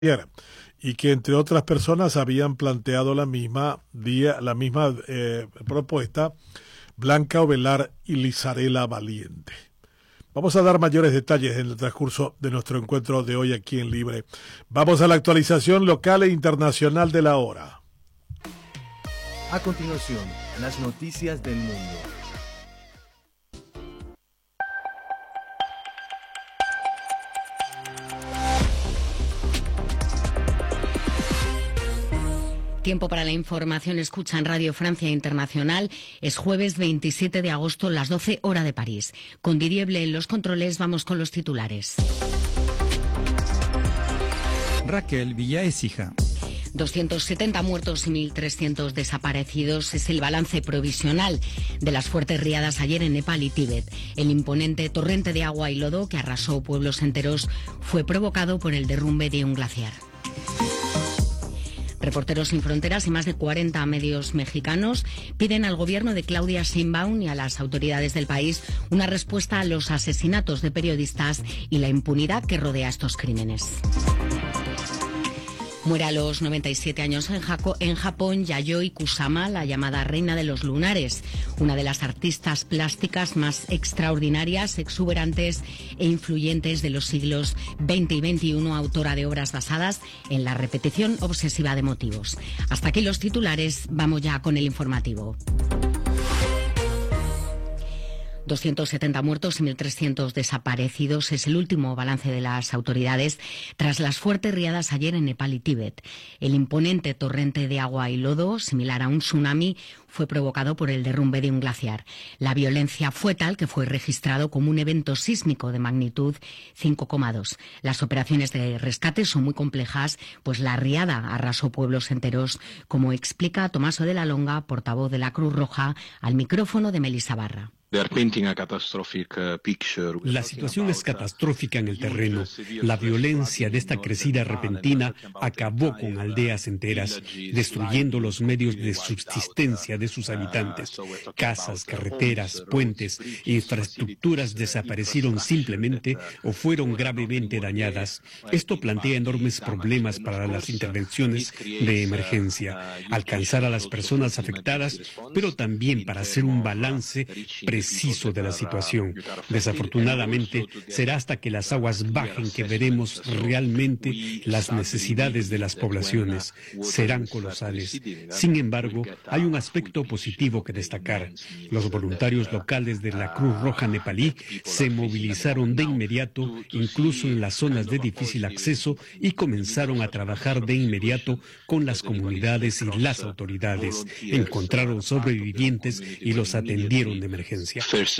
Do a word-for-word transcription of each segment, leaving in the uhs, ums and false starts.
y que entre otras personas habían planteado la misma día, la misma eh, propuesta Blanca Ovelar y Lizarela Valiente. Vamos a dar mayores detalles en el transcurso de nuestro encuentro de hoy aquí en Libre. Vamos a la actualización local e internacional de la hora. A continuación, las noticias del mundo. Tiempo para la información. Escucha en Radio Francia Internacional. Es jueves veintisiete de agosto, las doce, hora de París. Con Didieble en los controles, vamos con los titulares. Raquel Villaécija. doscientos setenta muertos y mil trescientos desaparecidos es el balance provisional de las fuertes riadas ayer en Nepal y Tíbet. El imponente torrente de agua y lodo que arrasó pueblos enteros fue provocado por el derrumbe de un glaciar. Reporteros Sin Fronteras y más de cuarenta medios mexicanos piden al gobierno de Claudia Sheinbaum y a las autoridades del país una respuesta a los asesinatos de periodistas y la impunidad que rodea estos crímenes. Muere a los noventa y siete años en, Jaco, en Japón Yayoi Kusama, la llamada reina de los lunares, una de las artistas plásticas más extraordinarias, exuberantes e influyentes de los siglos veinte y veintiuno, autora de obras basadas en la repetición obsesiva de motivos. Hasta aquí los titulares, vamos ya con el informativo. doscientos setenta muertos y mil trescientos desaparecidos es el último balance de las autoridades tras las fuertes riadas ayer en Nepal y Tíbet. El imponente torrente de agua y lodo, similar a un tsunami, fue provocado por el derrumbe de un glaciar. La violencia fue tal que fue registrado como un evento sísmico de magnitud cinco coma dos. Las operaciones de rescate son muy complejas, pues la riada arrasó pueblos enteros, como explica Tomaso de la Longa, portavoz de la Cruz Roja, al micrófono de Melissa Barra. La situación es catastrófica en el terreno. La violencia de esta crecida repentina acabó con aldeas enteras, destruyendo los medios de subsistencia de sus habitantes. Casas, carreteras, puentes e infraestructuras desaparecieron simplemente o fueron gravemente dañadas. Esto plantea enormes problemas para las intervenciones de emergencia, alcanzar a las personas afectadas, pero también para hacer un balance preciso preciso de la situación. Desafortunadamente, será hasta que las aguas bajen que veremos realmente las necesidades de las poblaciones. Serán colosales. Sin embargo, hay un aspecto positivo que destacar. Los voluntarios locales de la Cruz Roja nepalí se movilizaron de inmediato, incluso en las zonas de difícil acceso, y comenzaron a trabajar de inmediato con las comunidades y las autoridades. Encontraron sobrevivientes y los atendieron de emergencia.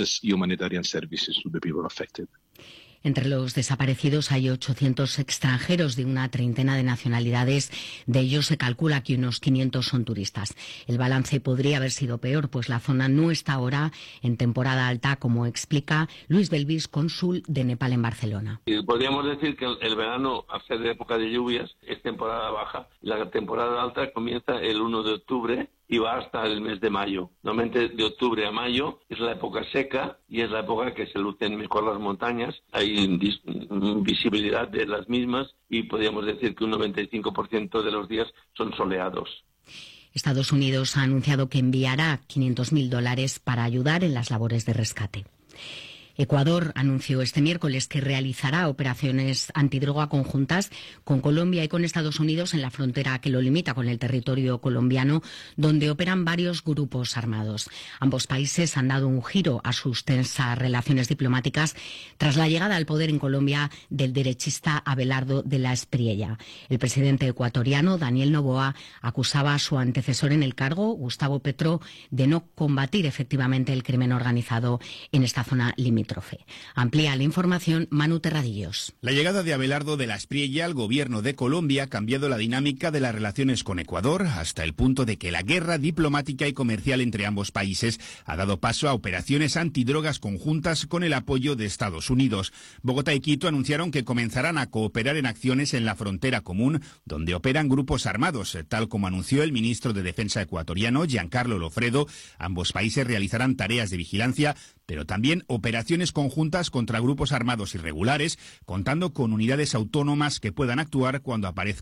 Entre los desaparecidos hay ochocientos extranjeros de una treintena de nacionalidades. De ellos se calcula que unos quinientos son turistas. El balance podría haber sido peor, pues la zona no está ahora en temporada alta, como explica Luis Belvis, cónsul de Nepal en Barcelona. Podríamos decir que el verano, al ser de época de lluvias, es temporada baja. La temporada alta comienza el uno de octubre y va hasta el mes de mayo. Normalmente de octubre a mayo es la época seca y es la época que se lucen mejor las montañas. Hay visibilidad de las mismas y podríamos decir que un noventa y cinco por ciento de los días son soleados. Estados Unidos ha anunciado que enviará quinientos mil dólares para ayudar en las labores de rescate. Ecuador anunció este miércoles que realizará operaciones antidroga conjuntas con Colombia y con Estados Unidos en la frontera que lo limita con el territorio colombiano, donde operan varios grupos armados. Ambos países han dado un giro a sus tensas relaciones diplomáticas tras la llegada al poder en Colombia del derechista Abelardo de la Espriella. El presidente ecuatoriano, Daniel Noboa, acusaba a su antecesor en el cargo, Gustavo Petro, de no combatir efectivamente el crimen organizado en esta zona limítrofe. Amplía la información Manu Terradillos. La llegada de Abelardo de la Espriella al gobierno de Colombia ha cambiado la dinámica de las relaciones con Ecuador hasta el punto de que la guerra diplomática y comercial entre ambos países ha dado paso a operaciones antidrogas conjuntas con el apoyo de Estados Unidos. Bogotá y Quito anunciaron que comenzarán a cooperar en acciones en la frontera común, donde operan grupos armados, tal como anunció el ministro de Defensa ecuatoriano, Giancarlo Lofredo. Ambos países realizarán tareas de vigilancia, pero también operaciones conjuntas contra grupos armados irregulares, contando con unidades autónomas que puedan actuar cuando aparezca